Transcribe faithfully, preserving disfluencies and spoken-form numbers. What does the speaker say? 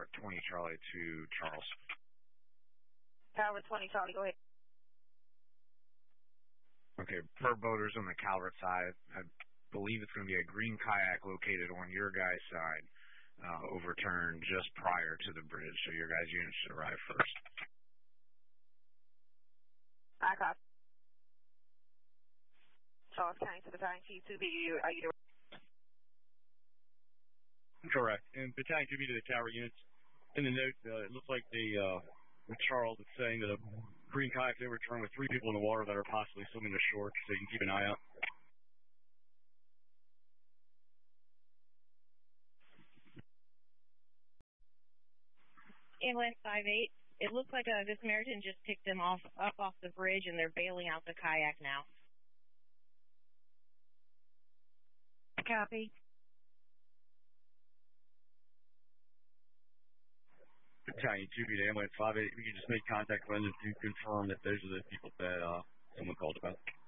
twenty Charlie to Charles. Tower twenty Charlie, go ahead. Okay, per boaters on the Calvert side, I believe it's going to be a green kayak located on your guys' side, uh, overturned just prior to the bridge, so your guys' units should arrive first. I copy. Charles County to Battalion Chief two B, are you there? Correct. And Battalion two B to the tower units. In the note, uh, it looks like the, uh, with Charles, it's saying that a green kayak overturned with three people in the water that are possibly swimming to shore, so you can keep an eye out. Ambulance five eight, it looks like uh, this Samaritan just picked them off up off the bridge, and they're bailing out the kayak now. Copy. Battalion two B to Ambulance five eight, we can just make contact with them to confirm that those are the people that uh, someone called about.